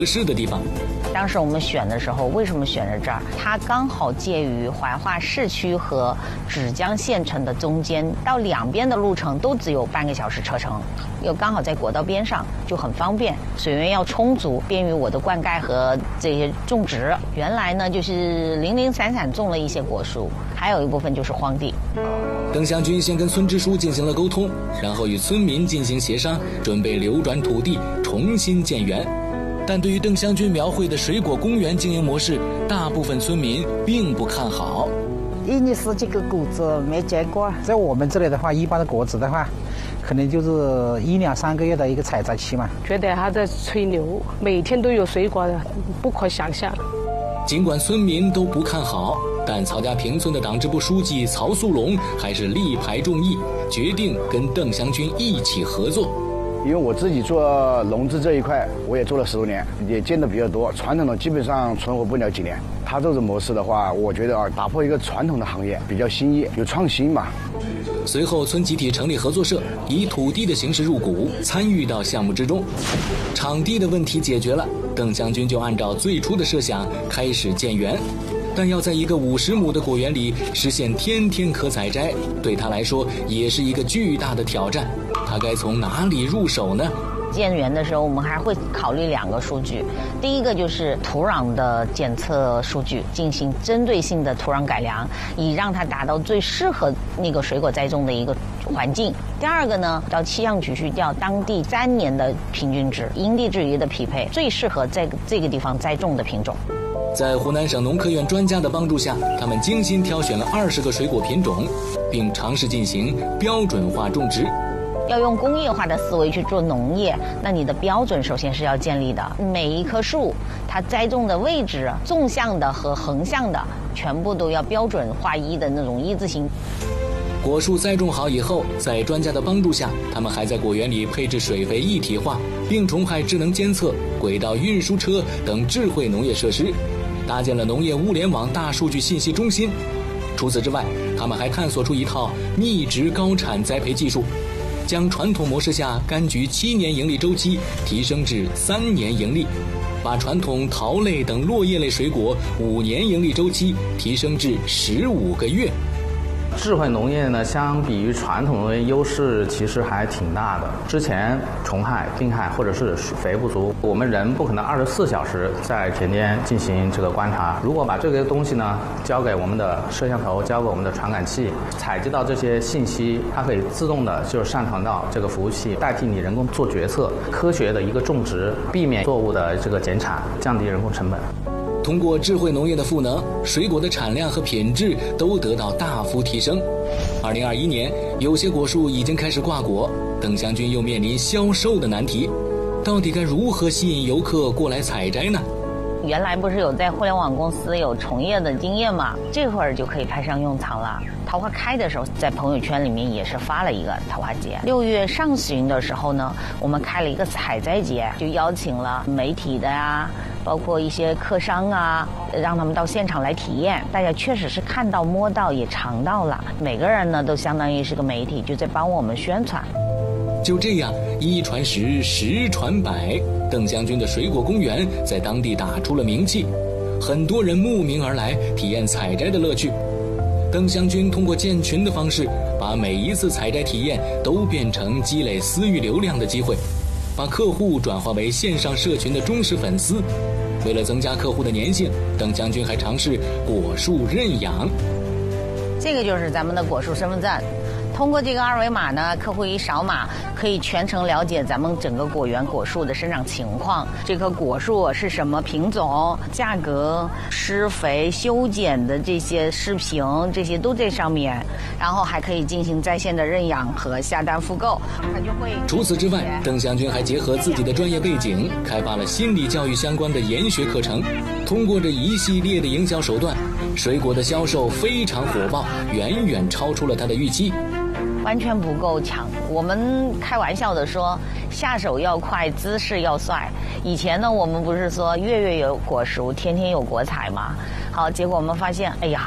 适的地方。 当时我们选的时候，为什么选在这儿？它刚好介于怀化市区和芷江县城的中间，到两边的路程都只有半个小时车程，又刚好在国道边上，就很方便。水源要充足，便于我的灌溉和这些种植。原来呢，就是零零散散种了一些果树，还有一部分就是荒地。 邓湘军先跟村支书进行了沟通，然后与村民进行协商，准备流转土地，重新建园。但对于邓湘军描绘的水果公园经营模式，大部分村民并不看好。 1年10几个果子没见过，在我们这里的话，一般的果子的话，可能就是1、2、3个月的一个采摘期嘛。 觉得他在吹牛，每天都有水果的，不可想象。 尽管村民都不看好，但曹家坪村的党支部书记曹素龙还是力排众议，决定跟邓湘军一起合作。 因为我自己做农资这一块，我也做了10多年，也见得比较多。传统的基本上存活不了几年。他这种模式的话，我觉得打破一个传统的行业，比较新颖，有创新嘛。 随后，村集体成立合作社，以土地的形式入股，参与到项目之中。场地的问题解决了，邓湘军就按照最初的设想开始建园。但要在一个50亩的果园里实现天天可采摘，对他来说也是一个巨大的挑战。他该从哪里入手呢？ 建园的时候，我们还会考虑2个数据。第一个就是土壤的检测数据，进行针对性的土壤改良，以让它达到最适合那个水果栽种的一个环境。第二个呢，到气象局去调当地3年的平均值，因地制宜的匹配最适合在这个地方栽种的品种。 在湖南省农科院专家的帮助下，他们精心挑选了20个水果品种，并尝试进行标准化种植。 要用工业化的思维去做农业，那你的标准首先是要建立的。每一棵树，它栽种的位置，纵向的和横向的，全部都要标准划一的那种一字形。 果树栽种好以后，在专家的帮助下，他们还在果园里配置水肥一体化、病虫害智能监测、轨道运输车等智慧农业设施，搭建了农业物联网大数据信息中心。除此之外，他们还探索出一套密植高产栽培技术，将传统模式下柑橘7年盈利周期提升至3年盈利，把传统桃类等落叶类水果5年盈利周期提升至15个月。 智慧农业呢，相比于传统农业优势其实还挺大的。之前虫害、病害或者是水肥不足，我们人不可能24小时在田间进行这个观察。如果把这个东西呢交给我们的摄像头，交给我们的传感器，采集到这些信息，它可以自动的就上传到这个服务器，代替你人工做决策，科学的一个种植，避免作物的这个减产，降低人工成本。 通过智慧农业的赋能，水果的产量和品质都得到大幅提升。2021年，有些果树已经开始挂果，邓湘军又面临销售的难题，到底该如何吸引游客过来采摘呢？ 原来不是有在互联网公司有从业的经验嘛，这会儿就可以派上用场了。桃花开的时候，在朋友圈里面也是发了一个桃花节。6月上旬的时候呢，我们开了一个采摘节，就邀请了媒体的呀，包括一些客商啊，让他们到现场来体验。大家确实是看到、摸到，也尝到了。每个人呢，都相当于是个媒体，就在帮我们宣传。 就这样，1传10，10传100，邓湘军的水果公园在当地打出了名气，很多人慕名而来，体验采摘的乐趣。邓湘军通过建群的方式，把每一次采摘体验都变成积累私域流量的机会，把客户转化为线上社群的忠实粉丝。为了增加客户的粘性，邓湘军还尝试果树认养。 这个就是咱们的果树身份证。通过这个2维码呢，客户一扫码，可以全程了解咱们整个果园果树的生长情况，这棵果树是什么品种，价格、施肥、修剪的这些视频，这些都在上面。然后还可以进行在线的认养和下单复购。它就会。 除此之外，邓湘军还结合自己的专业背景，开发了心理教育相关的研学课程。通过这一系列的营销手段，水果的销售非常火爆，远远超出了他的预期。 完全不够抢。我们开玩笑的说，下手要快，姿势要帅。以前呢，我们不是说月月有果熟，天天有果采吗？好，结果我们发现，哎呀，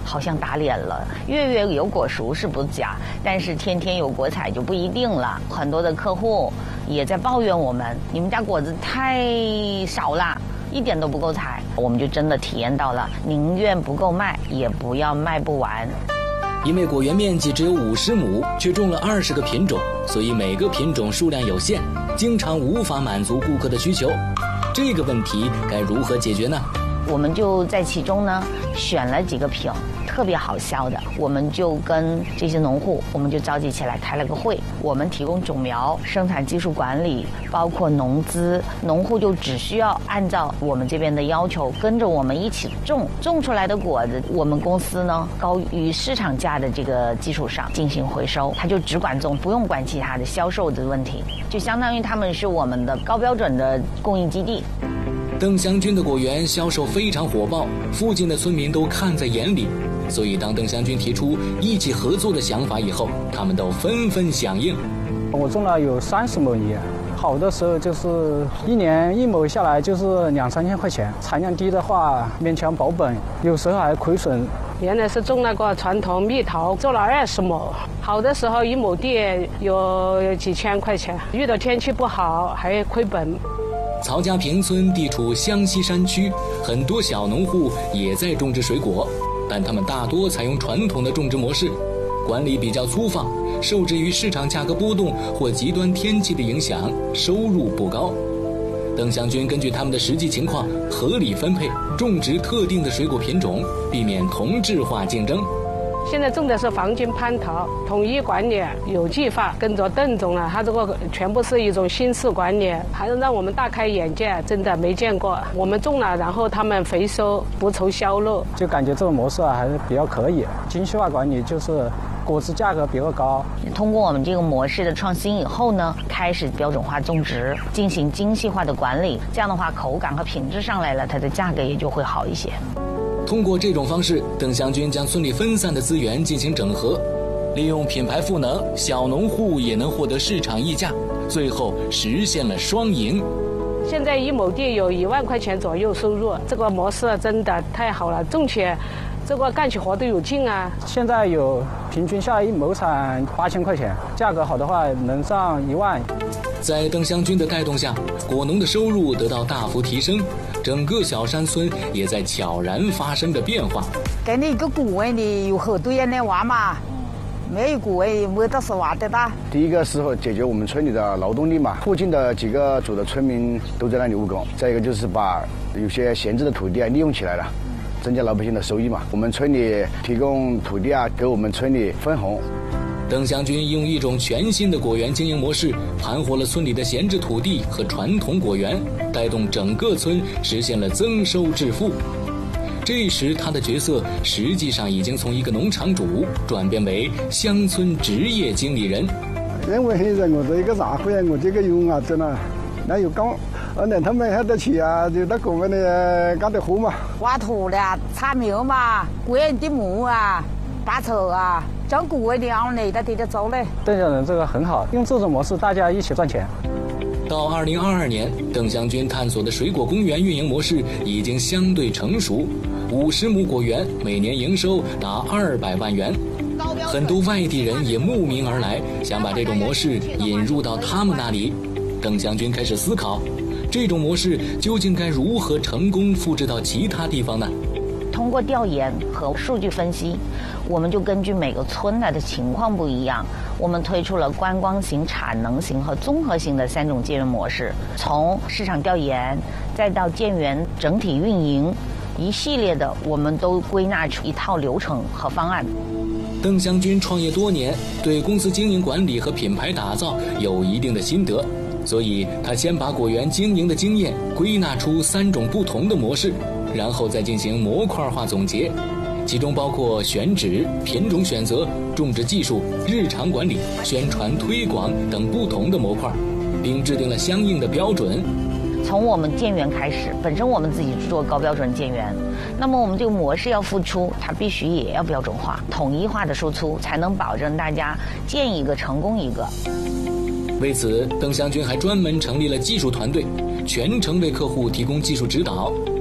好像打脸了。月月有果熟是不假，但是天天有果采就不一定了。很多的客户也在抱怨我们，你们家果子太少了，一点都不够采。我们就真的体验到了，宁愿不够卖，也不要卖不完。 因为果园面积只有50亩，却种了20个品种，所以每个品种数量有限，经常无法满足顾客的需求。这个问题该如何解决呢？ 我们就在其中呢选了几个品特别好销的，我们就跟这些农户，我们就召集起来开了个会。我们提供种苗、生产技术管理，包括农资，农户就只需要按照我们这边的要求，跟着我们一起种出来的果子，我们公司呢高于市场价的这个基础上进行回收，他就只管种，不用管其他的销售的问题，就相当于他们是我们的高标准的供应基地。 邓祥军的果园销售非常火爆，附近的村民都看在眼里，所以当邓祥军提出一起合作的想法以后，他们都纷纷响应。 我种了有30亩地，好的时候就是一年1亩下来就是2-3千块钱，产量低的话勉强保本，有时候还亏损。 原来是种那个传统蜜桃，做了20亩，好的时候1亩地有几千块钱，遇到天气不好还亏本。 曹家坪村地处湘西山区，很多小农户也在种植水果，但他们大多采用传统的种植模式，管理比较粗放，受制于市场价格波动或极端天气的影响，收入不高。邓祥军根据他们的实际情况，合理分配种植特定的水果品种，避免同质化竞争。 现在种的是黄金蟠桃，统一管理，有计划，跟着邓总了，他这个全部是一种新式管理，还是让我们大开眼界，真的没见过。我们种了，然后他们回收，不愁销路， 就感觉这个模式还是比较可以。精细化管理就是果子价格比较高。 通过我们这个模式的创新以后呢，开始标准化种植，进行精细化的管理，这样的话口感和品质上来了，它的价格也就会好一些。 通过这种方式，邓祥军将村里分散的资源进行整合，利用品牌赋能，小农户也能获得市场溢价，最后实现了双赢。 现在1亩地有1万块钱左右收入，这个模式真的太好了，种起这个干起活都有劲啊！ 现在有平均下1亩产8000块钱，价格好的话能上1万。 在邓祥军的带动下，果农的收入得到大幅提升，整个小山村也在悄然发生着变化。 给你一个顾问，你有很多人来挖嘛，没有顾问没得是挖得到。 第一个是解决我们村里的劳动力嘛，附近的几个组的村民都在那里务工。再一个就是把有些闲置的土地利用起来了，增加老百姓的收益嘛。我们村里提供土地给我们村里分红。 邓祥军用一种全新的果园经营模式，盘活了村里的闲置土地和传统果园，带动整个村实现了增收致富。这时他的角色实际上已经从一个农场主转变为乡村职业经理人。 因為其實我哋個社會我這個有壓力啦，那有講，連他們喺得起啊，就得講嘅搞得好嘛。 挖土的、插苗嘛、灌地木啊、拔草啊，照顾我的养累的地的走嘞。 邓家人这个很好，用这种模式大家一起赚钱。 到2022年，邓祥军探索的水果公园运营模式已经相对成熟，50亩果园每年营收达200万元。很多外地人也慕名而来，想把这种模式引入到他们那里。邓祥军开始思考，这种模式究竟该如何成功复制到其他地方呢？ 通过调研和数据分析，我们就根据每个村的情况不一样，我们推出了观光型、产能型和综合型的3种建园模式。从市场调研，再到建园整体运营，一系列的我们都归纳出一套流程和方案。 邓祥军创业多年，对公司经营管理和品牌打造有一定的心得，所以他先把果园经营的经验归纳出3种不同的模式，然后再进行模块化总结，其中包括选址、品种选择、种植技术、日常管理、宣传推广等不同的模块，并制定了相应的标准。 从我们建园开始，本身我们自己做高标准建园，那么我们这个模式要付出，它必须也要标准化、统一化的输出，才能保证大家建一个成功一个。 为此，邓祥军还专门成立了技术团队，全程为客户提供技术指导。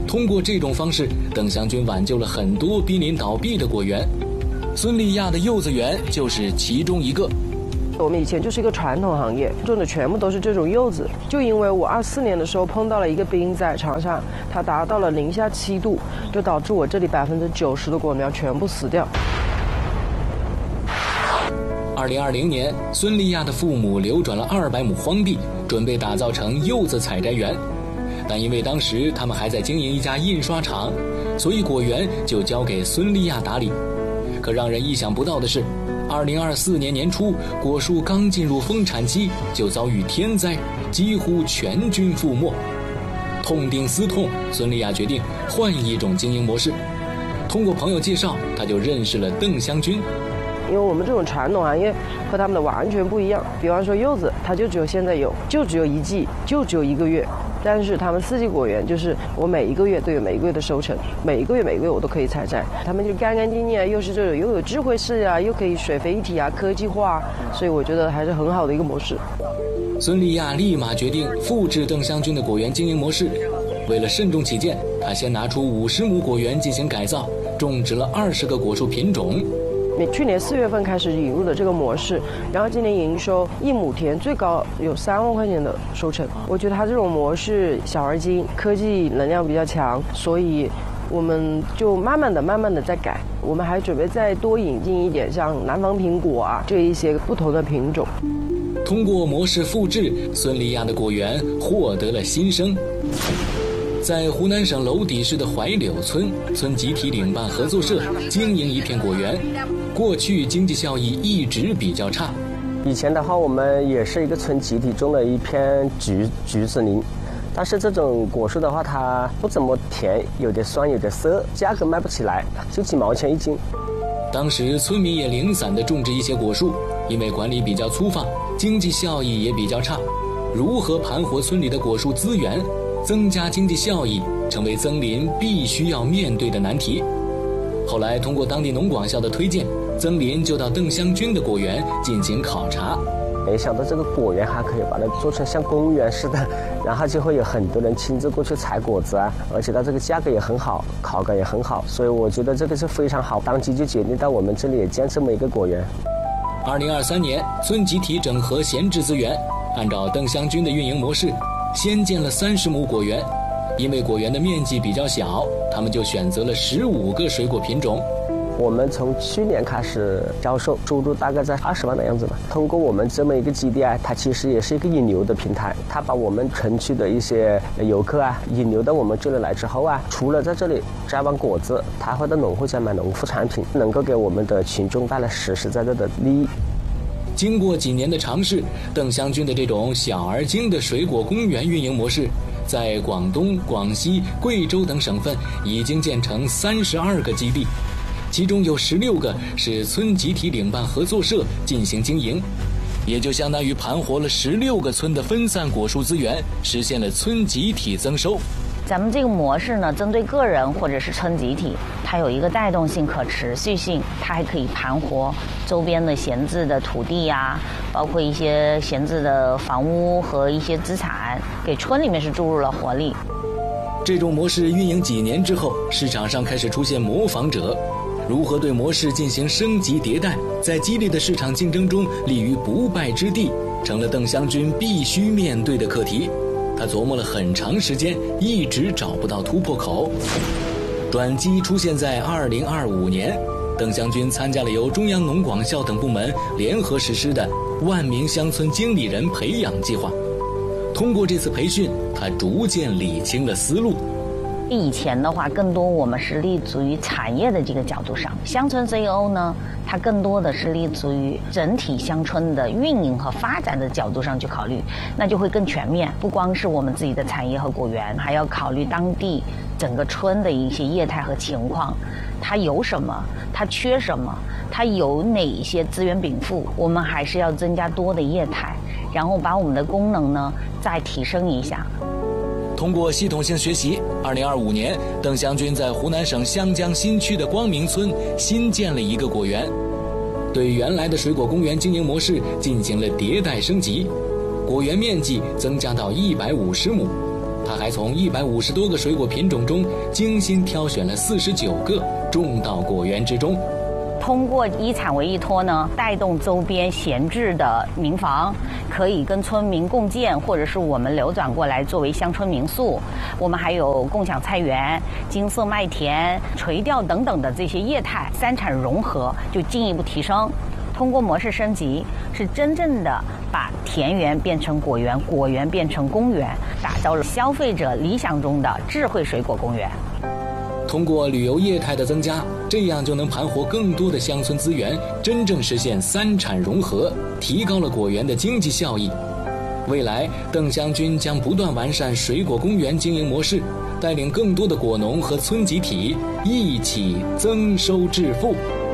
通过这种方式，邓湘军挽救了很多濒临倒闭的果园。孙立亚的柚子园就是其中一个。 我们以前就是一个传统行业，种的全部都是这种柚子。就因为我24年的时候碰到了一个病在场上，它达到了零下7度，就导致我这里90%的果苗全部死掉。 2020年，孙立亚的父母流转了200亩荒地，准备打造成柚子采摘园。但因为当时他们还在经营一家印刷厂，所以果园就交给孙立亚打理。可让人意想不到的是，2024年年初，果树刚进入丰产期，就遭遇天灾，几乎全军覆没。痛定思痛，孙立亚决定换一种经营模式。通过朋友介绍，他就认识了邓湘军。 因为我们这种传统行业和他们的完全不一样。比方说柚子，它就只有现在有，就只有一季，就只有1个月。但是他们4季果园就是我每一个月都有每一个月的收成，每一个月我都可以采摘。他们就干干净净啊，又是这种又有智慧式啊，又可以水肥一体啊，科技化，所以我觉得还是很好的一个模式。 孙立亚立马决定复制邓湘军的果园经营模式。为了慎重起见，他先拿出50亩果园进行改造，种植了20个果树品种。 去年4月份开始引入的这个模式，然后今年营收1亩田最高有3万块钱的收成。我觉得它这种模式小而精，科技能量比较强，所以我们就慢慢的在改。我们还准备再多引进一点像南方苹果啊这一些不同的品种。 通过模式复制，孙立亚的果园获得了新生。在湖南省娄底市的槐柳村，村集体领办合作社经营一片果园，过去经济效益一直比较差。 以前的话，我们也是一个村集体种了一片橘子林，但是这种果树的话，它不怎么甜，有点酸，有点涩，价格卖不起来，就几毛钱1斤。 当时村民也零散地种植一些果树，因为管理比较粗放，经济效益也比较差。如何盘活村里的果树资源，增加经济效益，成为曾林必须要面对的难题。后来通过当地农广校的推荐，曾林就到邓湘军的果园进行考察。 没想到这个果园还可以把它做成像公园似的，然后就会有很多人亲自过去采果子啊，而且它这个价格也很好，口感也很好，所以我觉得这个是非常好。当即就决定到我们这里也建这么一个果园。 2023年，村集体整合闲置资源，按照邓湘军的运营模式，先建了30亩果园。因为果园的面积比较小，他们就选择了15个水果品种。 我们从去年开始销售，收入大概在20万的样子吧。通过我们这么一个基地啊，它其实也是一个引流的平台。它把我们城区的一些游客啊引流到我们这里来之后啊，除了在这里摘完果子，他会到农会家买农副产品，能够给我们的群众带来实实在在的利益。 经过几年的尝试，邓湘军的这种小而精的水果公园运营模式，在广东、广西、贵州等省份已经建成32个基地，其中有16个是村集体领办合作社进行经营，也就相当于盘活了16个村的分散果树资源，实现了村集体增收。 咱们这个模式呢，针对个人或者是村集体，它有一个带动性、可持续性，它还可以盘活周边的闲置的土地呀，包括一些闲置的房屋和一些资产，给村里面是注入了活力。 这种模式运营几年之后，市场上开始出现模仿者。如何对模式进行升级迭代，在激烈的市场竞争中立于不败之地，成了邓湘军必须面对的课题。他琢磨了很长时间，一直找不到突破口。转机出现在2025年，邓湘军参加了由中央农广校等部门联合实施的万名乡村经理人培养计划。通过这次培训，他逐渐理清了思路。 以前的话，更多我们是立足于产业的这个角度上，乡村 CEO 呢，它更多的是立足于整体乡村的运营和发展的角度上去考虑，那就会更全面。不光是我们自己的产业和果园，还要考虑当地整个村的一些业态和情况，它有什么，它缺什么，它有哪些资源禀赋，我们还是要增加多的业态，然后把我们的功能呢再提升一下。 通过系统性学习，2025年，邓湘军在湖南省湘江新区的光明村新建了一个果园，对原来的水果公园经营模式进行了迭代升级，果园面积增加到150亩， 他还从150多个水果品种中精心挑选了49个，种到果园之中。 通过一产为一托呢，带动周边闲置的民房可以跟村民共建，或者是我们流转过来作为乡村民宿。我们还有共享菜园、金色麦田、垂钓等等的这些业态，三产融合就进一步提升。通过模式升级，是真正的把田园变成果园，果园变成公园，打造了消费者理想中的智慧水果公园。 通过旅游业态的增加，这样就能盘活更多的乡村资源，真正实现三产融合，提高了果园的经济效益。未来，邓湘军将不断完善水果公园经营模式，带领更多的果农和村集体一起增收致富。